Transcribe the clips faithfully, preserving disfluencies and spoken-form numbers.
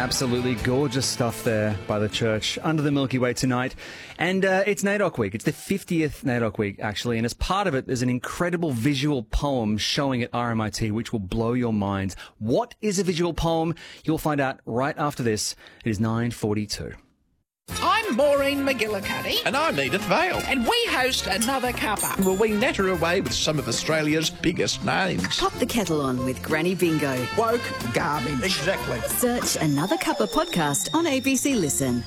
Absolutely gorgeous stuff there by the church under the Milky Way tonight. And uh, it's NAIDOC Week. It's the fiftieth NAIDOC Week, actually. And as part of it, there's an incredible visual poem showing at R M I T, which will blow your minds. What is a visual poem? You'll find out right after this. It is nine forty-two. I'm Maureen McGillicuddy. And I'm Edith Vale. And we host Another Cuppa. Well, we natter away with some of Australia's biggest names. Pop the kettle on with Granny Bingo. Woke garbage. Exactly. Search Another Cuppa podcast on A B C Listen.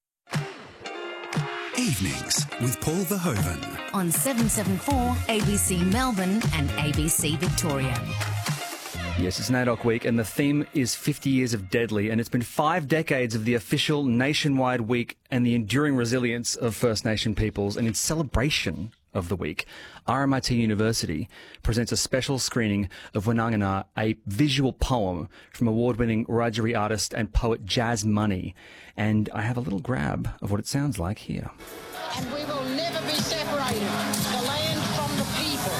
Evenings with Paul Verhoeven. On seven seven four A B C Melbourne and A B C Victoria. Yes, it's NAIDOC Week, and the theme is fifty years of Deadly, and it's been five decades of the official nationwide week and the enduring resilience of First Nation peoples. And in celebration of the week, R M I T University presents a special screening of Wanangana, a visual poem from award-winning Wiradjuri artist and poet Jazz Money. And I have a little grab of what it sounds like here. And we will never be separated, the land from the people,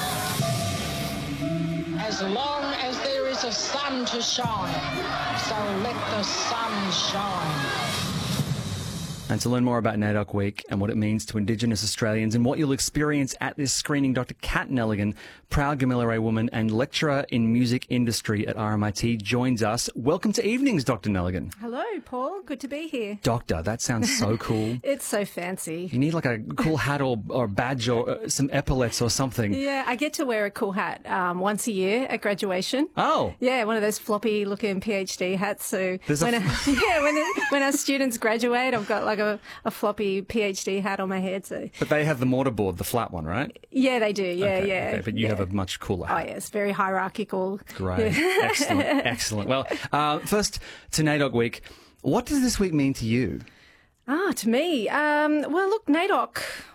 as long as there is a sun to shine. So let the sun shine. And to learn more about NAIDOC Week and what it means to Indigenous Australians and what you'll experience at this screening, Doctor Kat Nelligan, proud Gamilaroi woman and lecturer in music industry at R M I T, joins us. Welcome to Evenings, Doctor Nelligan. Hello, Paul. Good to be here. Doctor, that sounds so cool. It's so fancy. You need like a cool hat or, or badge or uh, some epaulets or something. Yeah, I get to wear a cool hat um, once a year at graduation. Oh. Yeah, one of those floppy-looking PhD hats. So There's when, a f- I, yeah, when, the, when our students graduate, I've got like a, a floppy PhD hat on my head. So. But they have the mortarboard, the flat one, right? Yeah, they do. Yeah, okay, yeah. Okay, but you yeah. have a much cooler Oh, hat. yes, very hierarchical. Great. Yeah. Excellent. Excellent. Well, uh, first to NAIDOC Week. What does this week mean to you? Ah, to me, um, well, look, NAIDOC,